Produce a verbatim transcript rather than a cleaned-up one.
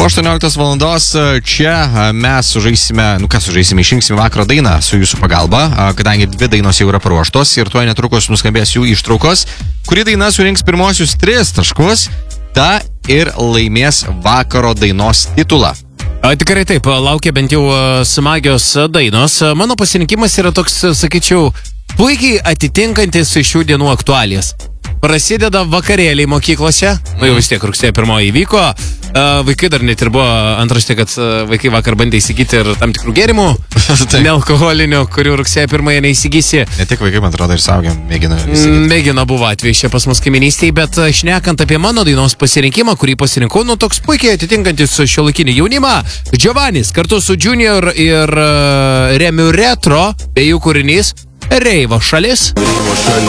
Po aštuonioliktos valandos čia mes sužaisime, nu kas sužaisime, išrinksime vakaro dainą su jūsų pagalba, kadangi dvi dainos jau yra paruoštos ir tuoj netrukus nuskambės jų ištraukos, kuri daina surinks pirmosius tris taškus, ta ir laimės vakaro dainos titulą. Tikrai taip, laukia bent jau smagios dainos. Mano pasirinkimas yra toks, sakyčiau, puikiai atitinkantis šių dienų aktualijas. Prasideda vakarėliai mokyklose, nu jau vis tiek rugsėjo pirmoji įvyko, vaikai dar net ir buvo antraštė, kad vaikai vakar bandė įsigyti ir tam tikrų gėrimų, nealkoholinių, kurių rugsėjo pirmąją neįsigysi. Ne tik vaikai, man atrodo, ir suaugę mėgino įsigyti. Mėgino buvo atvejai čia pas mus kaiminystėje, bet šnekant apie mano dainos pasirinkimą, kurį pasirinkau, nu toks puikiai atitinkantis šiuolaikinį jaunimą, Giovannis kartu su Junior ir Remiu Retro, bei jų kūrinys Reivo šalis.